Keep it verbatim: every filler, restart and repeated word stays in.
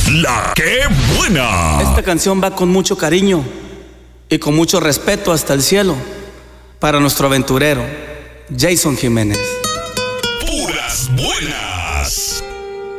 La que buena. Esta canción va con mucho cariño y con mucho respeto hasta el cielo para nuestro aventurero, Jason Jiménez. Puras buenas.